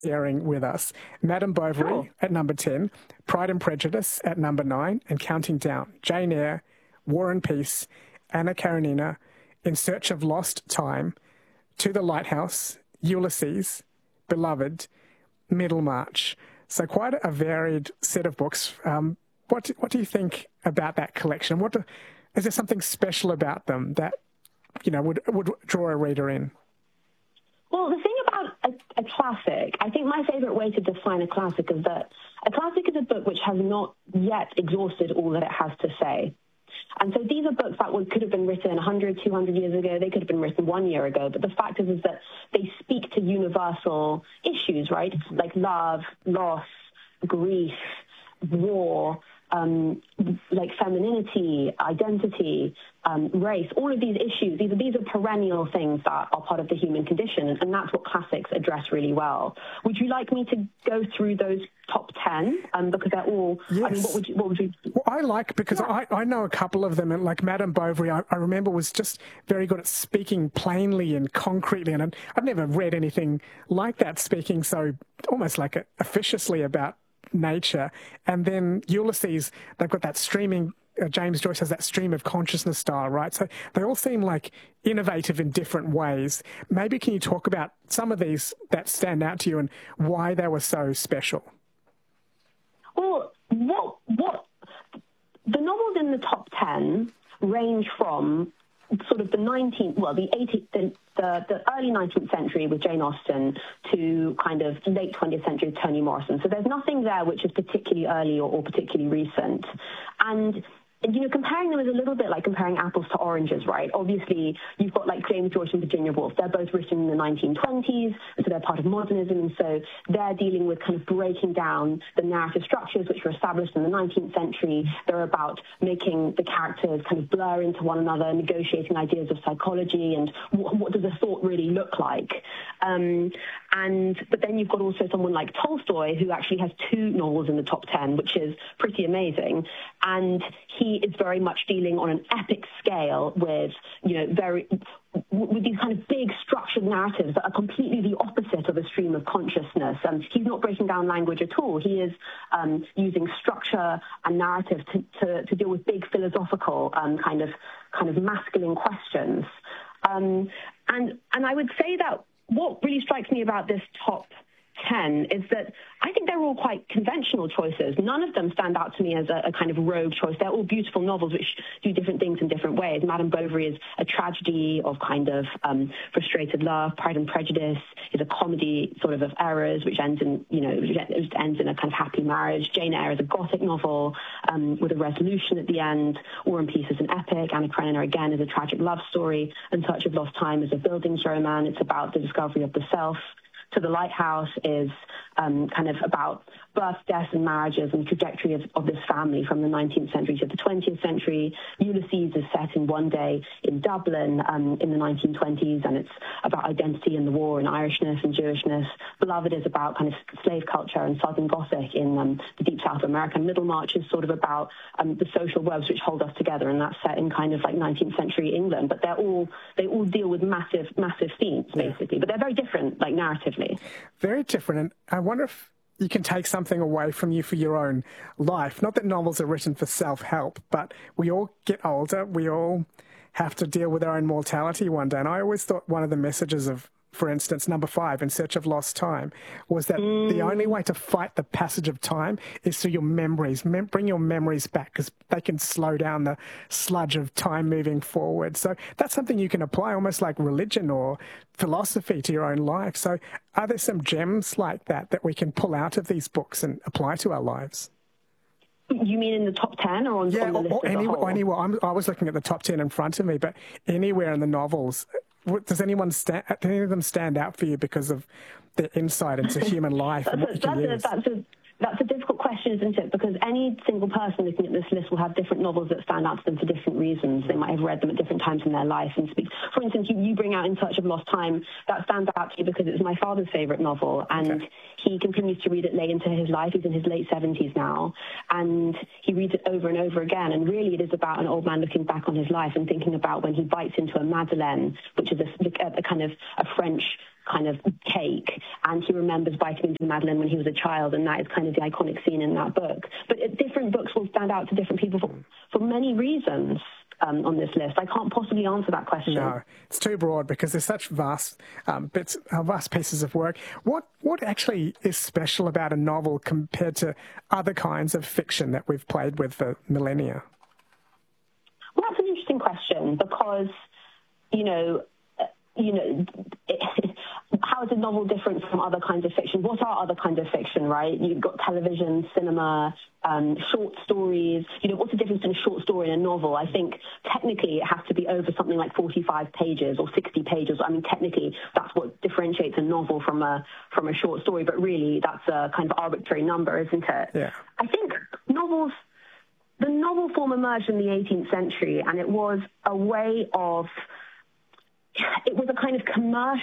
sharing with us. Madame Bovary at number 10, Pride and Prejudice at number 9, and counting down: Jane Eyre, War and Peace, Anna Karenina, In Search of Lost Time, To the Lighthouse, Ulysses, Beloved, Middlemarch. So quite a varied set of books. What do you think about that collection? Is there something special about them that, you know, would draw a reader in? Well, the thing about a classic, I think my favorite way to define a classic is that a classic is a book which has not yet exhausted all that it has to say. And so these are books that could have been written 100, 200 years ago. They could have been written 1 year ago. But the fact is that they speak to universal issues, right? Like love, loss, grief, war, like femininity, identity, race, all of these issues, these are perennial things that are part of the human condition, and that's what classics address really well. Would you like me to go through those top 10? Because they're all, yes. I mean, what would you... Well, I like, because I know a couple of them, and like Madame Bovary, I remember was just very good at speaking plainly and concretely, and I've never read anything like that, speaking so almost like officiously about nature. And then Ulysses, they've got that streaming, James Joyce has that stream of consciousness style, right? So they all seem like innovative in different ways. Maybe can you talk about some of these that stand out to you and why they were so special? Well, what the novels in the top 10 range from sort of the early 19th century with Jane Austen to kind of late 20th century with Toni Morrison. So there's nothing there which is particularly early or particularly recent. And, you know, comparing them is a little bit like comparing apples to oranges, right? Obviously, you've got like James Joyce and Virginia Woolf. They're both written in the 1920s, so they're part of modernism, and so they're dealing with kind of breaking down the narrative structures which were established in the 19th century. They're about making the characters kind of blur into one another, negotiating ideas of psychology and what does a thought really look like. But then you've got also someone like Tolstoy, who actually has 2 novels in the top 10, which is pretty amazing. And he is very much dealing on an epic scale with, you know, with these kind of big structured narratives that are completely the opposite of a stream of consciousness. He's not breaking down language at all. He is using structure and narrative to deal with big philosophical kind of masculine questions. And I would say that what really strikes me about this top 10 is that I think they're all quite conventional choices. None of them stand out to me as a kind of rogue choice. They're all beautiful novels which do different things in different ways. Madame Bovary is a tragedy of kind of frustrated love. Pride and Prejudice is a comedy sort of errors which ends in, you know, ends in a kind of happy marriage. Jane Eyre is a gothic novel with a resolution at the end. War and Peace is an epic. Anna Karenina, again, is a tragic love story. In Search of Lost Time is a Bildungsroman. It's about the discovery of the self. To the Lighthouse is kind of about birth, death, and marriages and the trajectory of this family from the 19th century to the 20th century. Ulysses is set in one day in Dublin in the 1920s, and it's about identity and the war and Irishness and Jewishness. Beloved is about kind of slave culture and Southern Gothic in the deep South of America. Middlemarch is sort of about the social webs which hold us together, and that's set in kind of like 19th century England. But they all deal with massive themes, basically. But they're very different, like narratively. Very different. And I wonder if you can take something away from you for your own life. Not that novels are written for self-help, but we all get older. We all have to deal with our own mortality one day. And I always thought one of the messages of, for instance, number 5, In Search of Lost Time, was that the only way to fight the passage of time is through your memories. Bring your memories back, because they can slow down the sludge of time moving forward. So that's something you can apply almost like religion or philosophy to your own life. So are there some gems like that we can pull out of these books and apply to our lives? You mean in the top 10 or on the list or anywhere? I was looking at the top 10 in front of me, but anywhere in the novels. Does any of them stand out for you because of their insight into human life and what you can use? That's a difficult question, isn't it? Because any single person looking at this list will have different novels that stand out to them for different reasons. They might have read them at different times in their life and speak. For instance, you bring out In Search of Lost Time. That stands out to you because it's my father's favourite novel, and he continues to read it late into his life. He's in his late 70s now, and he reads it over and over again. And really, it is about an old man looking back on his life and thinking about when he bites into a madeleine, which is a kind of a French kind of cake, and he remembers biting into the Madeleine when he was a child, and that is kind of the iconic scene in that book. But different books will stand out to different people for many reasons. On this list, I can't possibly answer that question. No, it's too broad because there's such vast vast pieces of work. What actually is special about a novel compared to other kinds of fiction that we've played with for millennia? Well, that's an interesting question because, how is a novel different from other kinds of fiction? What are other kinds of fiction, right? You've got television, cinema, short stories. What's the difference between a short story and a novel? I think technically it has to be over something like 45 pages or 60 pages. I mean, technically that's what differentiates a novel from a short story, but really that's a kind of arbitrary number, isn't it? Yeah. I think the novel form emerged in the 18th century, and it was a way of... It was a kind of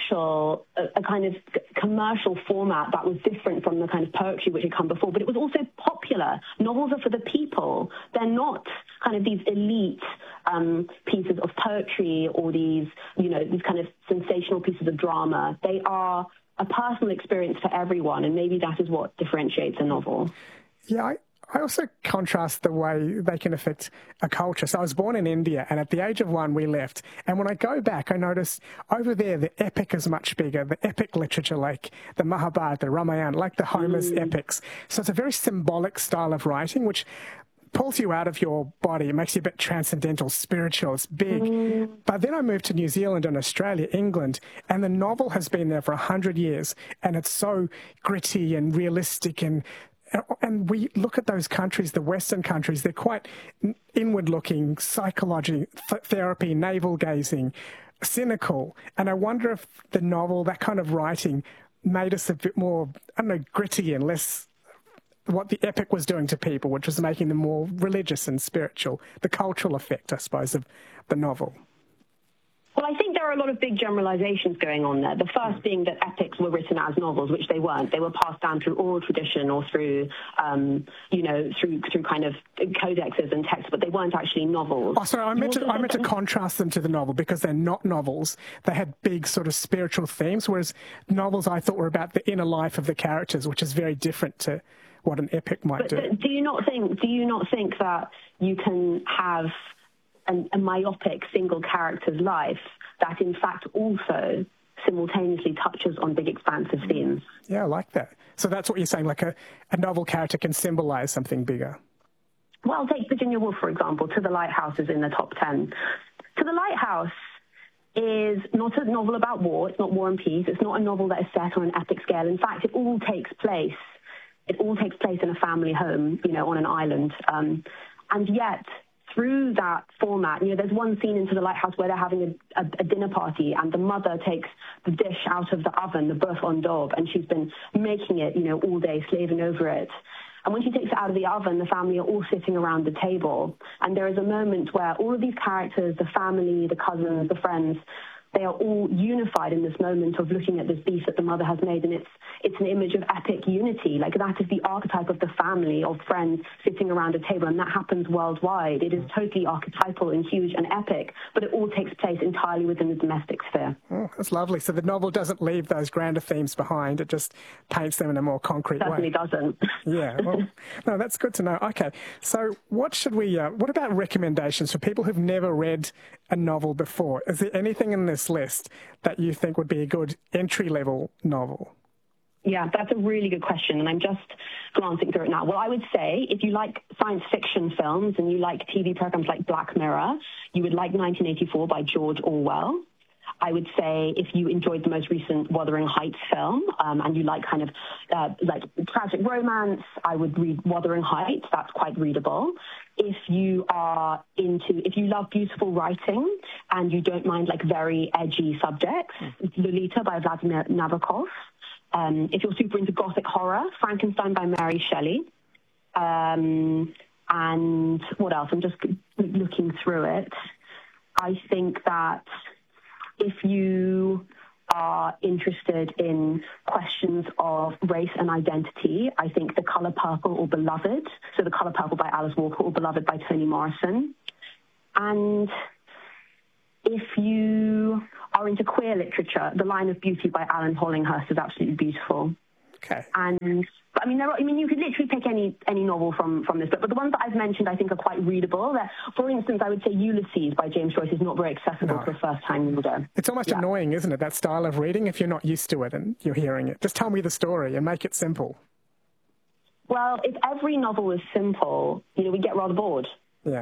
commercial format that was different from the kind of poetry which had come before, but it was also popular. Novels are for the people. They're not kind of these elite pieces of poetry or these kind of sensational pieces of drama. They are a personal experience for everyone, and maybe that is what differentiates a novel. Yeah, I also contrast the way they can affect a culture. So I was born in India, and at the age of 1, we left. And when I go back, I notice over there the epic is much bigger, the epic literature like the Mahabharata, the Ramayana, like the Homer's epics. So it's a very symbolic style of writing, which pulls you out of your body. It makes you a bit transcendental, spiritual. It's big. But then I moved to New Zealand and Australia, England, and the novel has been there for 100 years. And it's so gritty and realistic, and we look at those countries, the Western countries, they're quite inward-looking, psychology, therapy, navel-gazing, cynical. And I wonder if the novel, that kind of writing, made us a bit more, gritty and less what the epic was doing to people, which was making them more religious and spiritual, the cultural effect, I suppose, of the novel. Well, I think there are a lot of big generalizations going on there. The first being that epics were written as novels, which they weren't. They were passed down through oral tradition or through kind of codexes and texts, but they weren't actually novels. Oh, sorry, I meant to contrast them to the novel because they're not novels. They had big sort of spiritual themes, whereas novels I thought were about the inner life of the characters, which is very different to what an epic might do. Do you not think that you can have a myopic single character's life that in fact also simultaneously touches on big expansive themes? Yeah, I like that. So that's what you're saying, like a novel character can symbolize something bigger. Well, take Virginia Woolf, for example. To the Lighthouse is in the top 10. To the Lighthouse is not a novel about war. It's not War and Peace. It's not a novel that is set on an epic scale. In fact, it all takes place in a family home, on an island. And yet, through that format, there's one scene into the Lighthouse where they're having a dinner party, and the mother takes the dish out of the oven, the boeuf en daube, and she's been making it, all day, slaving over it. And when she takes it out of the oven, the family are all sitting around the table. And there is a moment where all of these characters, the family, the cousins, the friends, they are all unified in this moment of looking at this beef that the mother has made, and it's an image of epic unity. Like, that is the archetype of the family, of friends sitting around a table, and that happens worldwide. It is totally archetypal and huge and epic, but it all takes place entirely within the domestic sphere. Oh, that's lovely. So the novel doesn't leave those grander themes behind. It just paints them in a more concrete way. Certainly doesn't. Yeah, well, no, that's good to know. Okay, so what about recommendations for people who've never read a novel before? Is there anything in this list that you think would be a good entry-level novel? Yeah, that's a really good question, and I'm just glancing through it now. Well, I would say if you like science fiction films and you like TV programs like Black Mirror, you would like 1984 by George Orwell. I would say if you enjoyed the most recent Wuthering Heights film and you like kind of like tragic romance, I would read Wuthering Heights. That's quite readable. If you love beautiful writing and you don't mind like very edgy subjects, Lolita by Vladimir Nabokov. If you're super into gothic horror, Frankenstein by Mary Shelley. And what else? I'm just looking through it. I think that if you are interested in questions of race and identity, I think The Color Purple or Beloved, so The Color Purple by Alice Walker or Beloved by Toni Morrison. And if you are into queer literature, The Line of Beauty by Alan Hollinghurst is absolutely beautiful. Okay. And I mean, you could literally pick any novel from this book, but the ones that I've mentioned, I think, are quite readable. For instance, I would say Ulysses by James Joyce is not very accessible to a first-time reader. It's almost annoying, isn't it, that style of reading, if you're not used to it and you're hearing it. Just tell me the story and make it simple. Well, if every novel was simple, we'd get rather bored. Yeah.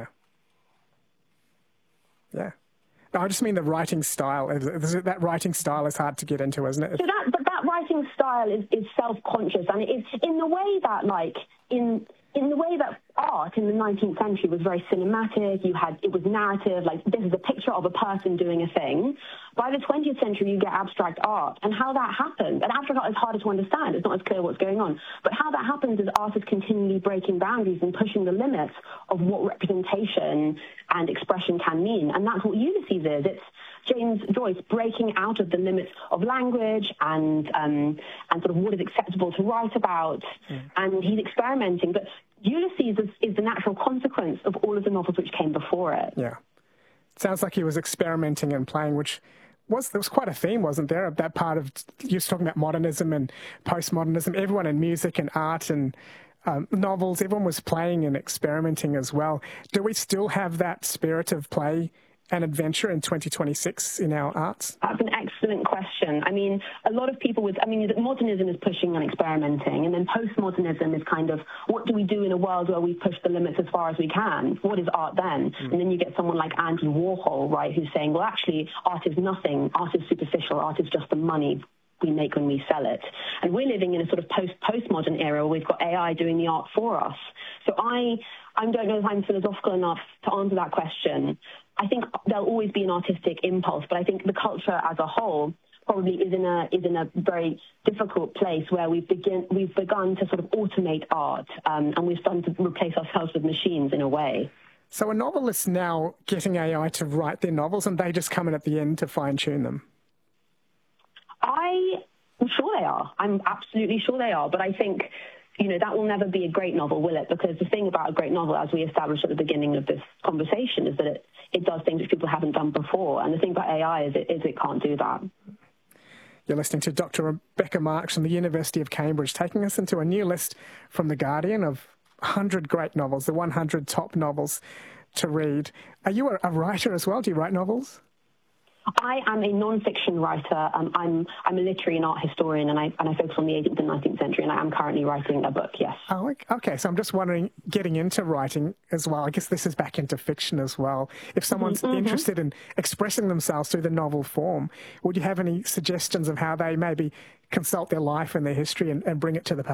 Yeah. No, I just mean the writing style. That writing style is hard to get into, isn't it? So that writing style is self-conscious, and it's in the way that, in the way that art in the 19th century was very cinematic. It was narrative, like this is a picture of a person doing a thing. By the 20th century, you get abstract art, and how that happens. And abstract art is harder to understand. It's not as clear what's going on. But how that happens is art is continually breaking boundaries and pushing the limits of what representation and expression can mean. And that's what Ulysses is. It's James Joyce breaking out of the limits of language and sort of what is acceptable to write about, and he's experimenting. But Ulysses is the natural consequence of all of the novels which came before it. Yeah. Sounds like he was experimenting and playing, there was quite a theme, wasn't there? That part of, you were talking about modernism and postmodernism. Everyone in music and art and novels, everyone was playing and experimenting as well. Do we still have that spirit of play and adventure in 2026 in our arts? That's an excellent question. I mean, a lot of people modernism is pushing and experimenting, and then postmodernism is kind of, what do we do in a world where we push the limits as far as we can? What is art then? And then you get someone like Andy Warhol, right, who's saying, well, actually, art is nothing. Art is superficial. Art is just the money we make when we sell it. And we're living in a sort of postmodern era where we've got AI doing the art for us. So I don't know if I'm philosophical enough to answer that question. I think there'll always be an artistic impulse, but I think the culture as a whole probably is in a very difficult place where we've begun to sort of automate art, and we've started to replace ourselves with machines in a way. So are novelists now getting AI to write their novels, and they just come in at the end to fine-tune them? I'm sure they are. I'm absolutely sure they are, but I think that will never be a great novel, will it? Because the thing about a great novel, as we established at the beginning of this conversation, is that it does things which people haven't done before. And the thing about AI is it can't do that. You're listening to Dr. Rebecca Marks from the University of Cambridge, taking us into a new list from The Guardian of 100 great novels, the 100 top novels to read. Are you a writer as well? Do you write novels? I am a non-fiction writer. I'm a literary and art historian, and I focus on the 18th and 19th century, and I am currently writing a book, yes. Oh, okay. So I'm just wondering, getting into writing as well, I guess this is back into fiction as well. If someone's interested in expressing themselves through the novel form, would you have any suggestions of how they maybe consult their life and their history and bring it to the page?